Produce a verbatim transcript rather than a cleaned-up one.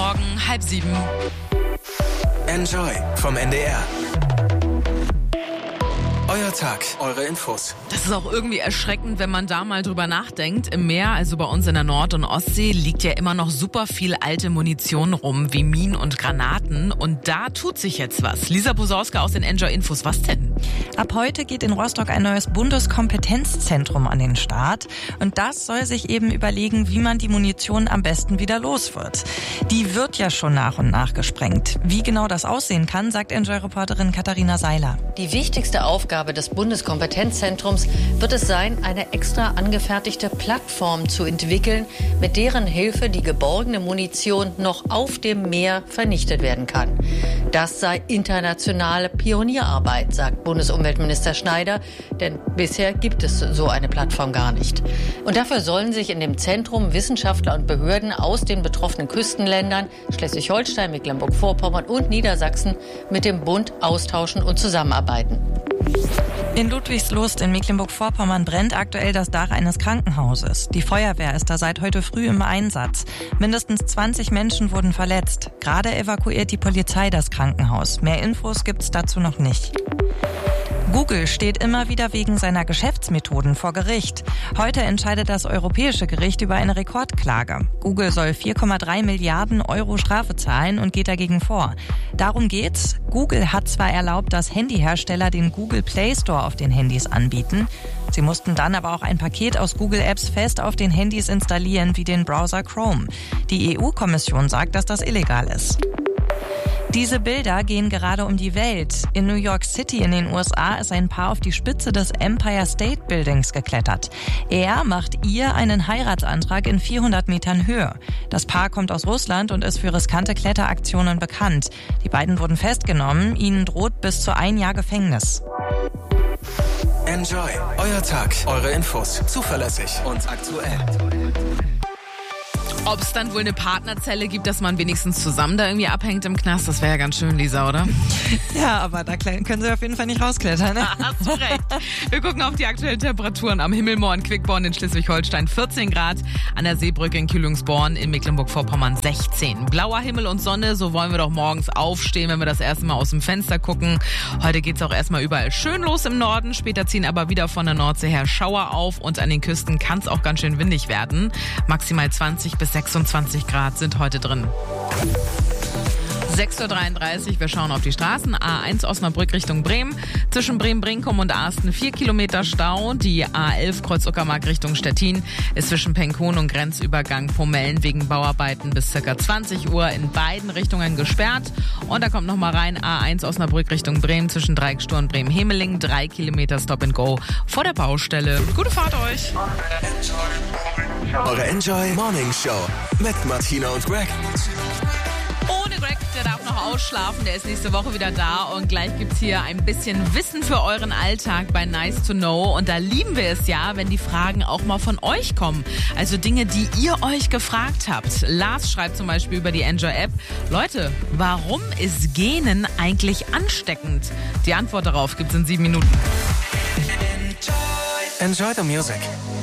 Morgen, halb sieben. Enjoy vom N D R. Euer Tag, eure Infos. Das ist auch irgendwie erschreckend, wenn man da mal drüber nachdenkt. Im Meer, also bei uns in der Nord- und Ostsee, liegt ja immer noch super viel alte Munition rum, wie Minen und Granaten. Und da tut sich jetzt was. Lisa Posauska aus den Enjoy Infos. Was denn? Ab heute geht in Rostock ein neues Bundeskompetenzzentrum an den Start. Und das soll sich eben überlegen, wie man die Munition am besten wieder los wird. Die wird ja schon nach und nach gesprengt. Wie genau das aussehen kann, sagt Enjoy-Reporterin Katharina Seiler. Die wichtigste Aufgabe des Bundeskompetenzzentrums wird es sein, eine extra angefertigte Plattform zu entwickeln, mit deren Hilfe die geborgene Munition noch auf dem Meer vernichtet werden kann. Das sei internationale Pionierarbeit, sagt Bundesumweltminister Schneider, denn bisher gibt es so eine Plattform gar nicht. Und dafür sollen sich in dem Zentrum Wissenschaftler und Behörden aus den betroffenen Küstenländern Schleswig-Holstein, Mecklenburg-Vorpommern und Niedersachsen mit dem Bund austauschen und zusammenarbeiten. In Ludwigslust in Mecklenburg-Vorpommern brennt aktuell das Dach eines Krankenhauses. Die Feuerwehr ist da seit heute früh im Einsatz. Mindestens zwanzig Menschen wurden verletzt. Gerade evakuiert die Polizei das Krankenhaus. Mehr Infos gibt's dazu noch nicht. Google steht immer wieder wegen seiner Geschäftsmethoden vor Gericht. Heute entscheidet das Europäische Gericht über eine Rekordklage. Google soll vier Komma drei Milliarden Euro Strafe zahlen und geht dagegen vor. Darum geht's. Google hat zwar erlaubt, dass Handyhersteller den Google Play Store auf den Handys anbieten. Sie mussten dann aber auch ein Paket aus Google Apps fest auf den Handys installieren, wie den Browser Chrome. Die E U-Kommission sagt, dass das illegal ist. Diese Bilder gehen gerade um die Welt. In New York City in den U S A ist ein Paar auf die Spitze des Empire State Buildings geklettert. Er macht ihr einen Heiratsantrag in vierhundert Metern Höhe. Das Paar kommt aus Russland und ist für riskante Kletteraktionen bekannt. Die beiden wurden festgenommen. Ihnen droht bis zu ein Jahr Gefängnis. Enjoy, euer Tag, eure Infos. Zuverlässig und aktuell. Ob es dann wohl eine Partnerzelle gibt, dass man wenigstens zusammen da irgendwie abhängt im Knast, das wäre ja ganz schön, Lisa, oder? Ja, aber da können Sie auf jeden Fall nicht rausklettern, ne? Hast du recht. Wir gucken auf die aktuellen Temperaturen am Himmelmoor in Quickborn in Schleswig-Holstein vierzehn Grad, an der Seebrücke in Kühlungsborn in Mecklenburg-Vorpommern sechzehn. Blauer Himmel und Sonne, so wollen wir doch morgens aufstehen, wenn wir das erste Mal aus dem Fenster gucken. Heute geht's auch erstmal überall schön los im Norden, später ziehen aber wieder von der Nordsee her Schauer auf und an den Küsten kann es auch ganz schön windig werden. Maximal zwanzig bis sechsundzwanzig Grad sind heute drin. sechs Uhr dreiunddreißig, wir schauen auf die Straßen. A eins Osnabrück Richtung Bremen. Zwischen Bremen-Brinkum und Asten vier Kilometer Stau. Die A elf Kreuz-Uckermark Richtung Stettin ist zwischen Penkhohn und Grenzübergang Pomellen wegen Bauarbeiten bis ca. zwanzig Uhr in beiden Richtungen gesperrt. Und da kommt nochmal rein A eins Osnabrück Richtung Bremen zwischen Dreieckstor und Bremen-Hemeling. Drei Kilometer Stop and Go vor der Baustelle. Gute Fahrt euch! Eure Enjoy Morning Show mit Martina und Greg. Ohne Greg, der darf noch ausschlafen, der ist nächste Woche wieder da und gleich gibt's hier ein bisschen Wissen für euren Alltag bei Nice to Know und da lieben wir es ja, wenn die Fragen auch mal von euch kommen. Also Dinge, die ihr euch gefragt habt. Lars schreibt zum Beispiel über die Enjoy-App, Leute, warum ist Gähnen eigentlich ansteckend? Die Antwort darauf gibt's in sieben Minuten. Enjoy the music.